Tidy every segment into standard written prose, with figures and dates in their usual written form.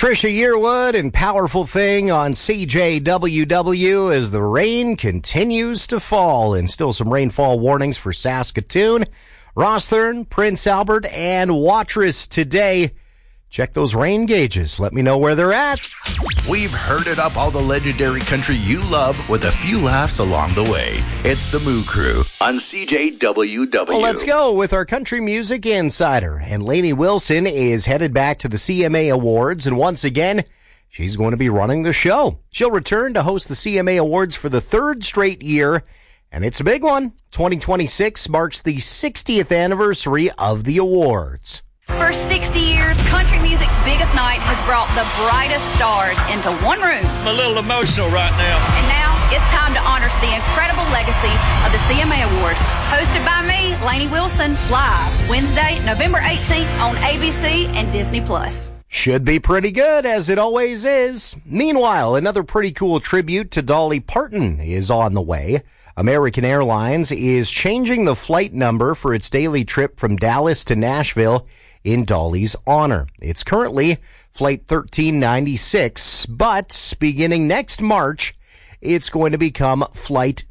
Trisha Yearwood and Powerful Thing on CJWW as the rain continues to fall, and still some rainfall warnings for Saskatoon, Rosthern, Prince Albert, and Watrous today. Check those rain gauges. Let me know where they're at. We've herded up all the legendary country you love with a few laughs along the way. It's the Moo Crew on CJWW. Well, let's go with our Country Music Insider. And Lainey Wilson is headed back to the CMA Awards, and once again, she's going to be running the show. She'll return to host the CMA Awards for the third straight year, and it's a big one. 2026 marks the 60th anniversary of the awards. For 60 years, country music's biggest night has brought the brightest stars into one room. I'm a little emotional right now. And now it's time to honor the incredible legacy of the CMA Awards. Hosted by me, Lainey Wilson, live Wednesday, November 18th on ABC and Disney+. Should be pretty good, as it always is. Meanwhile, another pretty cool tribute to Dolly Parton is on the way. American Airlines is changing the flight number for its daily trip from Dallas to Nashville in Dolly's honor. It's currently Flight 1396, but beginning next March, it's going to become Flight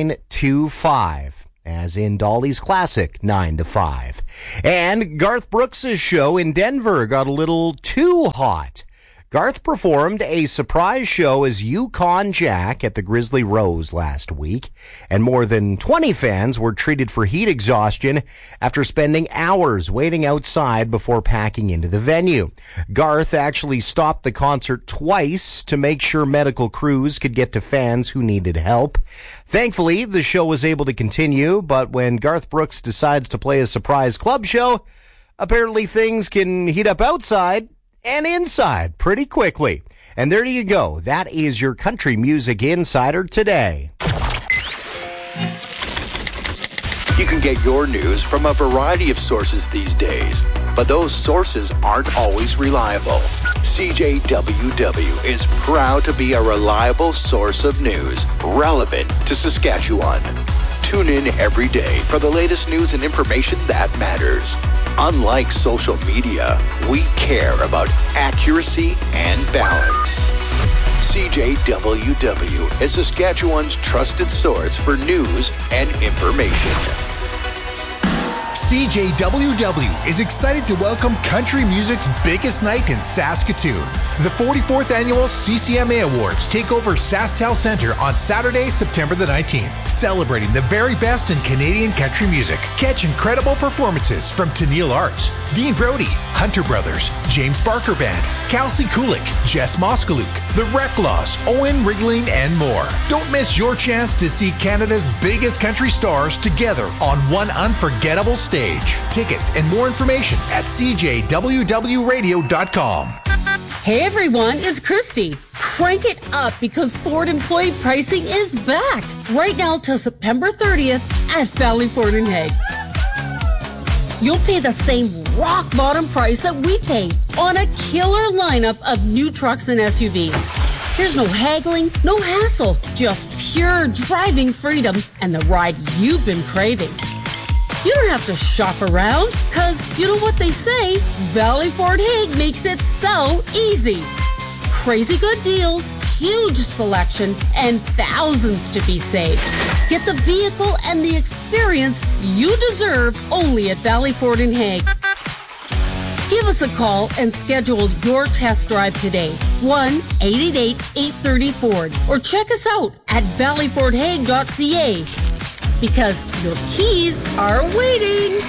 925, as in Dolly's classic 9 to 5. And Garth Brooks' show in Denver got a little too hot. Garth performed a surprise show as Yukon Jack at the Grizzly Rose last week, and more than 20 fans were treated for heat exhaustion after spending hours waiting outside before packing into the venue. Garth actually stopped the concert twice to make sure medical crews could get to fans who needed help. Thankfully, the show was able to continue, but when Garth Brooks decides to play a surprise club show, apparently things can heat up outside and inside pretty quickly. And there you go. That is your Country Music Insider today. You can get your news from a variety of sources these days, but those sources aren't always reliable. CJWW is proud to be a reliable source of news relevant to Saskatchewan. Tune in every day for the latest news and information that matters. Unlike social media, we care about accuracy and balance. CJWW is Saskatchewan's trusted source for news and information. CJWW is excited to welcome country music's biggest night in Saskatoon. The 44th Annual CCMA Awards take over SaskTel Centre on Saturday, September the 19th, celebrating the very best in Canadian country music. Catch incredible performances from Tennille Arts, Dean Brody, Hunter Brothers, James Barker Band, Kelsey Kulik, Jess Moskaluk, The Reclaws, Owen Rigling, and more. Don't miss your chance to see Canada's biggest country stars together on one unforgettable stage. Tickets and more information at cjwwradio.com. Hey everyone, it's Christy. Crank it up because Ford employee pricing is back right now till September 30th at Valley Ford in Hague. You'll pay the same rock bottom price that we pay on a killer lineup of new trucks and SUVs. There's no haggling, no hassle, just pure driving freedom and the ride you've been craving. You don't have to shop around, because you know what they say, Valley Ford Hague makes it so easy. Crazy good deals, huge selection, and thousands to be saved. Get the vehicle and the experience you deserve only at Valley Ford in Hague. Give us a call and schedule your test drive today. 1-888-830-FORD. Or check us out at valleyfordhague.ca. Because your keys are waiting.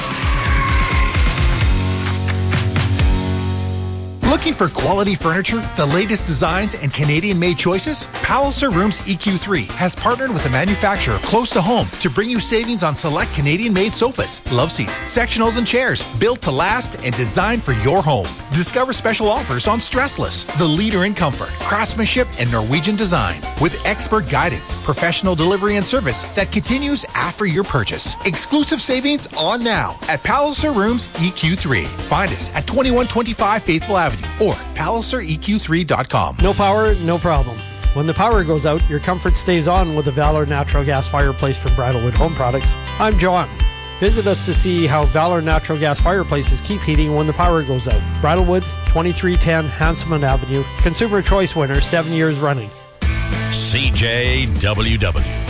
Looking for quality furniture, the latest designs, and Canadian-made choices? Palliser Rooms EQ3 has partnered with a manufacturer close to home to bring you savings on select Canadian-made sofas, love seats, sectionals, and chairs built to last and designed for your home. Discover special offers on Stressless, the leader in comfort, craftsmanship, and Norwegian design, with expert guidance, professional delivery, and service that continues after your purchase. Exclusive savings on now at Palliser Rooms EQ3. Find us at 2125 Faithful Avenue or PalliserEQ3.com. No power, no problem. When the power goes out, your comfort stays on with the Valor Natural Gas Fireplace from Bridalwood Home Products. I'm John. Visit us to see how Valor Natural Gas Fireplaces keep heating when the power goes out. Bridlewood, 2310 Hanselman Avenue. Consumer Choice winner 7 years running. CJWW.